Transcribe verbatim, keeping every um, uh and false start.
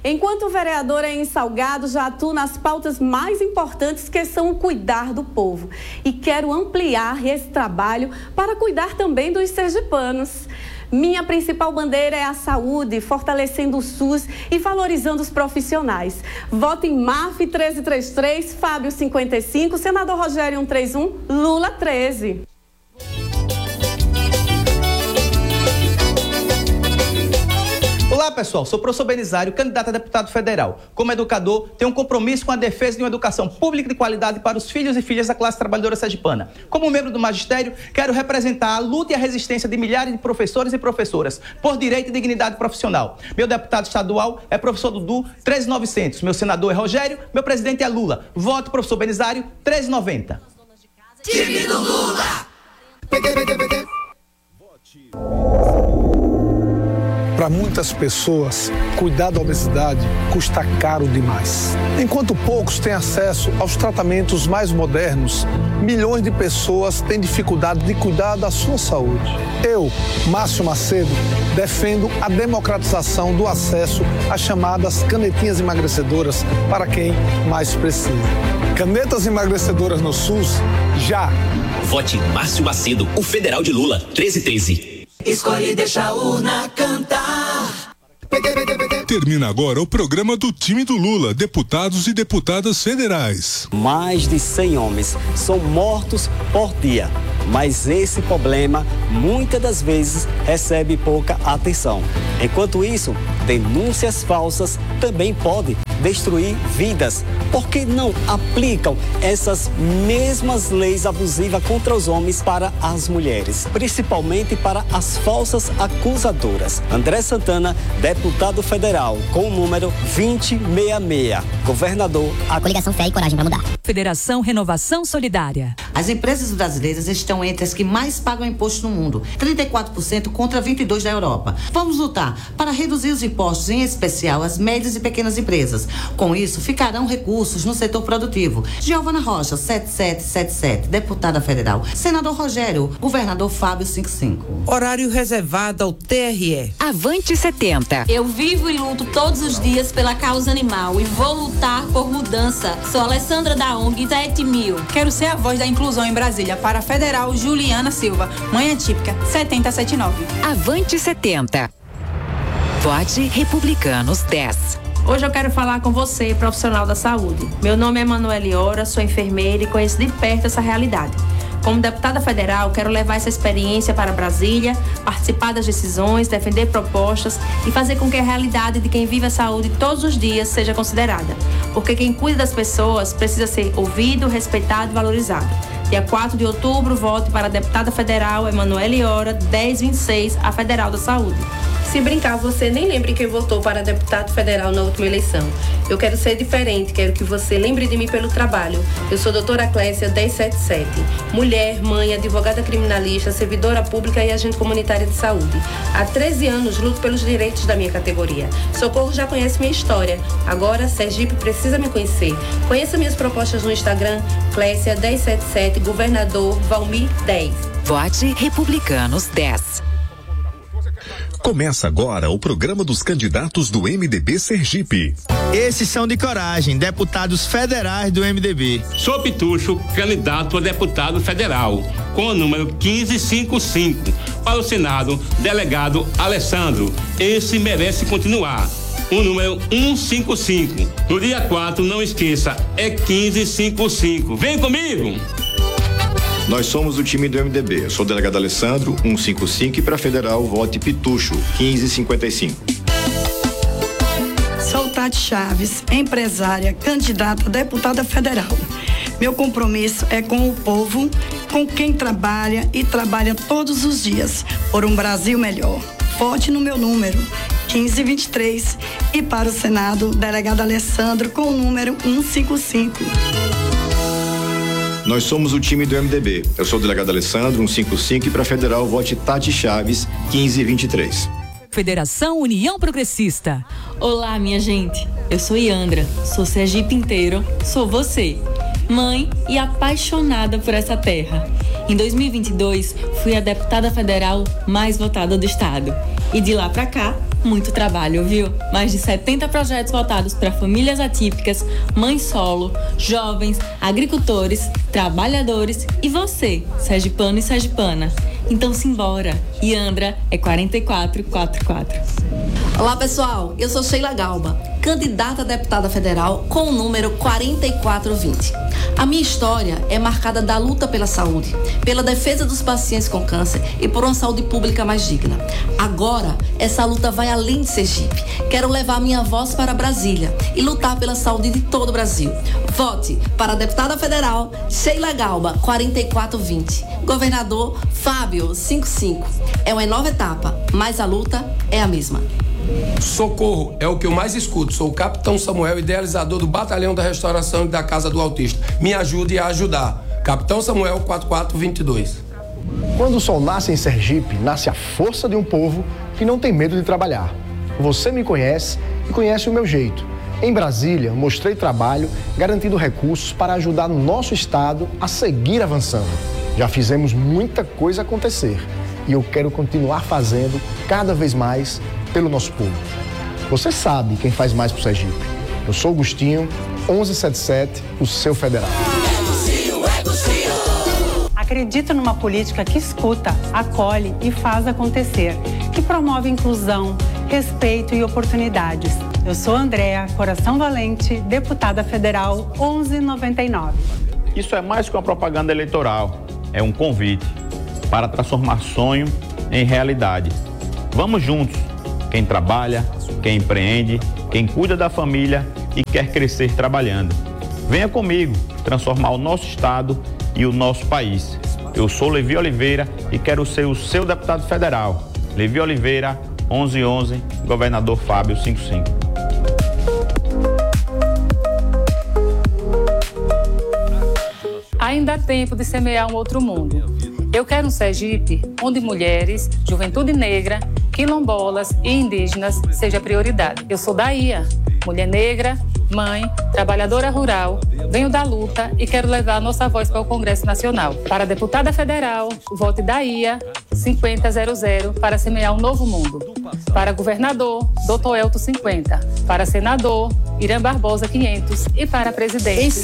Enquanto vereadora em Salgado, já atuo nas pautas mais importantes, que são o cuidar do povo. E quero ampliar esse trabalho para cuidar também dos sergipanos. Minha principal bandeira é a saúde, fortalecendo o SUS e valorizando os profissionais. Voto em M A F treze trinta e três, Fábio cinquenta e cinco, senador Rogério cento e trinta e um, Lula treze. Olá pessoal, sou o professor Benizário, candidato a deputado federal. Como educador, tenho um compromisso com a defesa de uma educação pública de qualidade para os filhos e filhas da classe trabalhadora sergipana. Como membro do magistério, quero representar a luta e a resistência de milhares de professores e professoras por direito e dignidade profissional. Meu deputado estadual é professor Dudu, treze mil e novecentos. Meu senador é Rogério, meu presidente é Lula. Voto professor Benizário, treze mil e noventa. Time do Lula! Para muitas pessoas, cuidar da obesidade custa caro demais. Enquanto poucos têm acesso aos tratamentos mais modernos, milhões de pessoas têm dificuldade de cuidar da sua saúde. Eu, Márcio Macedo, defendo a democratização do acesso às chamadas canetinhas emagrecedoras para quem mais precisa. Canetas emagrecedoras no SUS, já! Vote Márcio Macedo, o federal de Lula, treze treze. Escolhe e deixa a urna cantar. Termina agora o programa do time do Lula, deputados e deputadas federais. Mais de cem homens são mortos por dia, mas esse problema muitas das vezes recebe pouca atenção. Enquanto isso, denúncias falsas também podem destruir vidas, porque não aplicam essas mesmas leis abusivas contra os homens para as mulheres, principalmente para as falsas acusadoras. André Santana, deputado federal, com o número vinte e sessenta e seis, governador. A coligação Fé e Coragem para Mudar. Federação Renovação Solidária. As empresas brasileiras estão entre as que mais pagam imposto no mundo, trinta e quatro por cento contra vinte e dois por cento da Europa. Vamos lutar para reduzir os impostos, em especial às médias e pequenas empresas. Com isso, ficarão recursos no setor produtivo. Giovana Rocha, sete sete sete sete, deputada federal. Senador Rogério, governador Fábio cinquenta e cinco. Horário reservado ao T R E. Avante setenta. Eu vivo e luto todos os dias pela causa animal e vou lutar por mudança. Sou Alessandra da O N G sete mil. Quero ser a voz da inclusão em Brasília para a federal Juliana Silva, mãe atípica, setenta setenta e nove. Avante setenta. Vote Republicanos dez. Hoje eu quero falar com você, profissional da saúde. Meu nome é Emanuele Ora, sou enfermeira e conheço de perto essa realidade. Como deputada federal, quero levar essa experiência para Brasília, participar das decisões, defender propostas e fazer com que a realidade de quem vive a saúde todos os dias seja considerada. Porque quem cuida das pessoas precisa ser ouvido, respeitado e valorizado. Dia quatro de outubro, vote para a deputada federal Emanuele Ora, dez vinte e seis, a Federal da Saúde. Se brincar, você nem lembre quem votou para deputado federal na última eleição. Eu quero ser diferente, quero que você lembre de mim pelo trabalho. Eu sou doutora Clécia dez setenta e sete, mulher, mãe, advogada criminalista, servidora pública e agente comunitária de saúde. Há treze anos luto pelos direitos da minha categoria. Socorro já conhece minha história. Agora, Sergipe precisa me conhecer. Conheça minhas propostas no Instagram, Clécia dez setenta e sete, governador Valmir dez. Vote Republicanos dez. Começa agora o programa dos candidatos do M D B Sergipe. Esses são de coragem, deputados federais do M D B. Sou Pitucho, candidato a deputado federal, com o número quinze cinquenta e cinco. Para o Senado, delegado Alessandro. Esse merece continuar. O número cento e cinquenta e cinco. No dia quatro, não esqueça, é quinze cinquenta e cinco. Vem comigo! Nós somos o time do M D B. Eu sou o delegado Alessandro, cento e cinquenta e cinco, e para federal, vote Pitucho, quinze cinquenta e cinco. Sou Tati Chaves, empresária, candidata a deputada federal. Meu compromisso é com o povo, com quem trabalha e trabalha todos os dias por um Brasil melhor. Vote no meu número, quinze vinte e três, e para o Senado, delegado Alessandro, com o número cento e cinquenta e cinco. Nós somos o time do M D B. Eu sou o delegado Alessandro, cento e cinquenta e cinco, e para federal, vote Tati Chaves, quinze vinte e três. Federação União Progressista. Olá, minha gente. Eu sou Iandra, sou Sergipe inteiro, sou você. Mãe e apaixonada por essa terra. Em dois mil e vinte e dois, fui a deputada federal mais votada do estado. E de lá pra cá, Muito trabalho, viu? Mais de setenta projetos voltados para famílias atípicas, mães solo, jovens, agricultores, trabalhadores e você, sergipano e sergipana. Então simbora. Iandra é quatro quatro quatro quatro. Olá pessoal, eu sou Sheila Galba, candidata a deputada federal com o número quatro quatro dois zero. A minha história é marcada da luta pela saúde, pela defesa dos pacientes com câncer e por uma saúde pública mais digna. Agora, essa luta vai além de Sergipe. Quero levar minha voz para Brasília e lutar pela saúde de todo o Brasil. Vote para a deputada federal Sheila Galba, quatro quatro dois zero. Governador Fábio, cinco cinco. É uma nova etapa, mas a luta é a mesma. Socorro é o que eu mais escuto. Sou o Capitão Samuel, idealizador do Batalhão da Restauração e da Casa do Autista. Me ajude a ajudar. Capitão Samuel, quatro quatro dois dois. Quando o sol nasce em Sergipe, nasce a força de um povo que não tem medo de trabalhar. Você me conhece e conhece o meu jeito. Em Brasília, mostrei trabalho, garantindo recursos para ajudar nosso estado a seguir avançando. Já fizemos muita coisa acontecer e eu quero continuar fazendo cada vez mais pelo nosso povo. Você sabe quem faz mais pro Sergipe. Eu sou Agostinho, onze setenta e sete, o seu federal. Acredito numa política que escuta, acolhe e faz acontecer, que promove inclusão, respeito e oportunidades. Eu sou Andréa Coração Valente, deputada federal onze noventa e nove. Isso é mais que uma propaganda eleitoral, é um convite para transformar sonho em realidade. Vamos juntos. Quem trabalha, quem empreende, quem cuida da família e quer crescer trabalhando. Venha comigo transformar o nosso estado e o nosso país. Eu sou Levi Oliveira e quero ser o seu deputado federal. Levi Oliveira, onze onze, governador Fábio, cinco cinco. Ainda há tempo de semear um outro mundo. Eu quero um Sergipe onde mulheres, juventude negra, quilombolas e indígenas seja prioridade. Eu sou da I A, mulher negra, mãe, trabalhadora rural, venho da luta e quero levar a nossa voz para o Congresso Nacional. Para a deputada federal, vote da I A cinco zero zero para semear um novo mundo. Para governador, doutor Elton cinquenta. Para senador, Irã Barbosa quinhentos. E para presidente...